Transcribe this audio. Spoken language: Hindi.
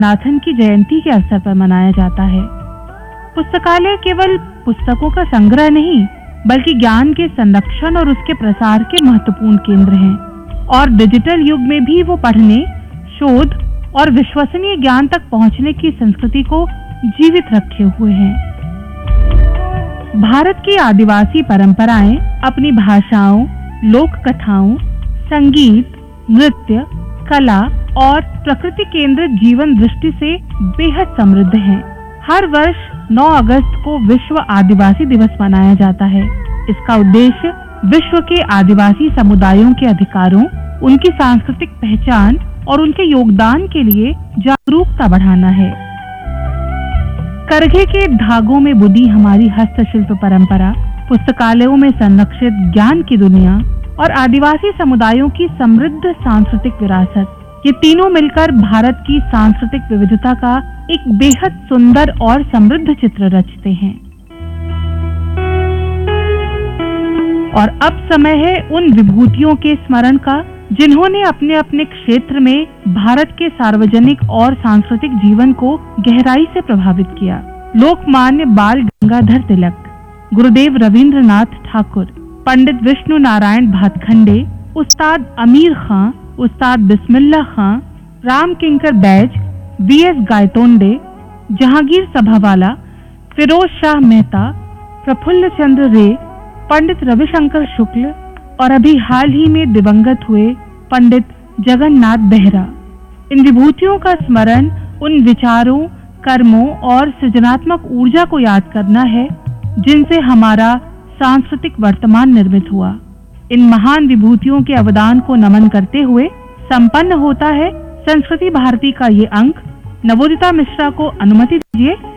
नाथन की जयंती के अवसर पर मनाया जाता है। पुस्तकालय केवल पुस्तकों का संग्रह नहीं, बल्कि ज्ञान के संरक्षण और उसके प्रसार के महत्वपूर्ण केंद्र हैं। और डिजिटल युग में भी वो पढ़ने, शोध और विश्वसनीय ज्ञान तक पहुंचने की संस्कृति को जीवित रखे हुए हैं। भारत की आदिवासी परंपराएं अपनी भाषाओं, लोक कथाओं, संगीत, नृत्य, कला और प्रकृति केंद्रित जीवन दृष्टि से बेहद समृद्ध हैं। हर वर्ष 9 अगस्त को विश्व आदिवासी दिवस मनाया जाता है। इसका उद्देश्य विश्व के आदिवासी समुदायों के अधिकारों, उनकी सांस्कृतिक पहचान और उनके योगदान के लिए जागरूकता बढ़ाना है। करघे के धागों में बुनी हमारी हस्तशिल्प परंपरा, पुस्तकालयों में संरक्षित ज्ञान की दुनिया और आदिवासी समुदायों की समृद्ध सांस्कृतिक विरासत, ये तीनों मिलकर भारत की सांस्कृतिक विविधता का एक बेहद सुंदर और समृद्ध चित्र रचते हैं। और अब समय है उन विभूतियों के स्मरण का जिन्होंने अपने अपने क्षेत्र में भारत के सार्वजनिक और सांस्कृतिक जीवन को गहराई से प्रभावित किया। लोकमान्य बाल गंगाधर तिलक, गुरुदेव रविंद्रनाथ ठाकुर, पंडित विष्णु नारायण भातखंडे, उस्ताद अमीर खां, उस्ताद बिस्मिल्लाह खां, राम किंकर बैज, वीएस गायतोंडे, जहांगीर सभावाला, फिरोज शाह मेहता, प्रफुल्ल चंद्र रे, पंडित रविशंकर शुक्ल और अभी हाल ही में दिवंगत हुए पंडित जगन्नाथ बेहरा। इन विभूतियों का स्मरण उन विचारों, कर्मों और सृजनात्मक ऊर्जा को याद करना है जिनसे हमारा सांस्कृतिक वर्तमान निर्मित हुआ। इन महान विभूतियों के अवदान को नमन करते हुए संपन्न होता है संस्कृति भारती का ये अंक। नवोदिता मिश्रा को अनुमति दीजिए